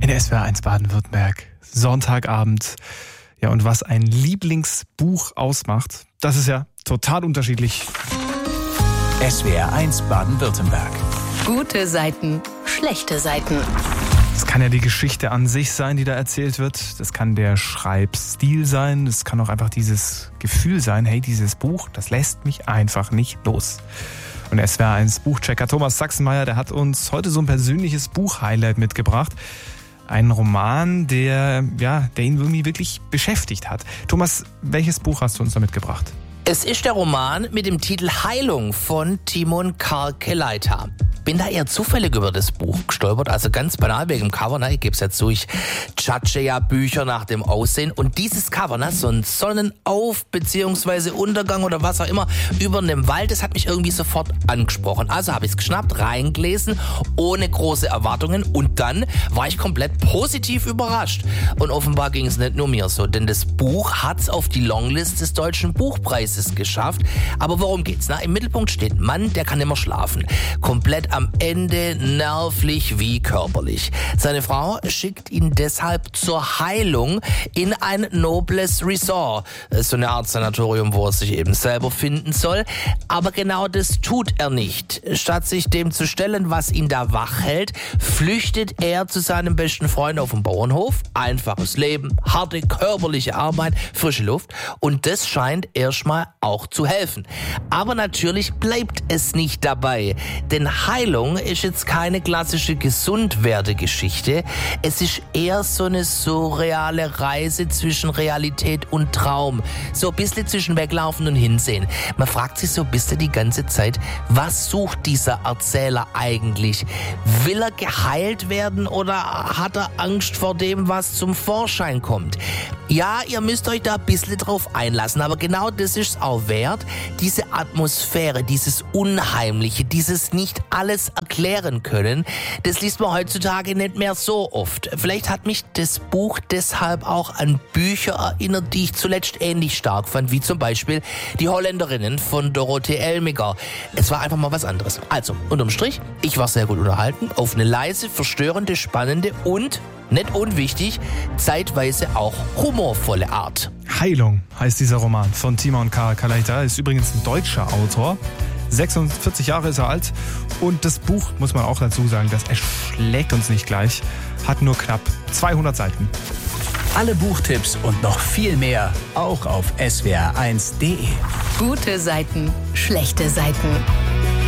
in SWR 1 Baden-Württemberg. Sonntagabend. Ja, und was ein Lieblingsbuch ausmacht, das ist ja total unterschiedlich. SWR 1 Baden-Württemberg. Gute Seiten, schlechte Seiten. Das kann ja die Geschichte an sich sein, die da erzählt wird. Das kann der Schreibstil sein. Das kann auch einfach dieses Gefühl sein, hey, dieses Buch, das lässt mich einfach nicht los. Und SWR 1 Buchchecker Thomas Sachsenmeier, der hat uns heute so ein persönliches Buch-Highlight mitgebracht. Ein Roman, der ihn irgendwie wirklich beschäftigt hat. Thomas, welches Buch hast du uns da mitgebracht? Es ist der Roman mit dem Titel Heilung von Timon Karkeleita. Bin da eher zufällig über das Buch gestolpert, also ganz banal wegen dem Cover. Ich gebe es ja zu, ich judge ja Bücher nach dem Aussehen. Und dieses Cover, so ein Sonnenauf- bzw. Untergang oder was auch immer über einem Wald, das hat mich irgendwie sofort angesprochen. Also habe ich es geschnappt, reingelesen, ohne große Erwartungen. Und dann war ich komplett positiv überrascht. Und offenbar ging es nicht nur mir so, denn das Buch hat es auf die Longlist des Deutschen Buchpreises geschafft. Aber worum geht's? Im Mittelpunkt steht ein Mann, der kann immer schlafen. Komplett am Ende nervlich wie körperlich. Seine Frau schickt ihn deshalb zur Heilung in ein nobles Resort. So eine Art Sanatorium, wo er sich eben selber finden soll. Aber genau das tut er nicht. Statt sich dem zu stellen, was ihn da wach hält, flüchtet er zu seinem besten Freund auf dem Bauernhof. Einfaches Leben, harte körperliche Arbeit, frische Luft. Und das scheint erstmal auch zu helfen. Aber natürlich bleibt es nicht dabei. Denn Heilung ist jetzt keine klassische Gesundwerdegeschichte. Es ist eher so eine surreale Reise zwischen Realität und Traum. So ein bisschen zwischen Weglaufen und Hinsehen. Man fragt sich so ein bisschen die ganze Zeit, was sucht dieser Erzähler eigentlich? Will er geheilt werden oder hat er Angst vor dem, was zum Vorschein kommt? Ja, ihr müsst euch da ein bisschen drauf einlassen, aber genau das ist es auch wert. Diese Atmosphäre, dieses Unheimliche, dieses nicht alles erklären können, das liest man heutzutage nicht mehr so oft. Vielleicht hat mich das Buch deshalb auch an Bücher erinnert, die ich zuletzt ähnlich stark fand, wie zum Beispiel Die Holländerinnen von Dorothee Elmiger. Es war einfach mal was anderes. Also, unterm Strich, ich war sehr gut unterhalten, auf eine leise, verstörende, spannende und, nicht unwichtig, zeitweise auch humorvolle Art. Heilung heißt dieser Roman von Timon Karkeleita. Ist übrigens ein deutscher Autor. 46 Jahre ist er alt. Und das Buch, muss man auch dazu sagen, das erschlägt uns nicht gleich. Hat nur knapp 200 Seiten. Alle Buchtipps und noch viel mehr auch auf swr1.de. Gute Seiten, schlechte Seiten.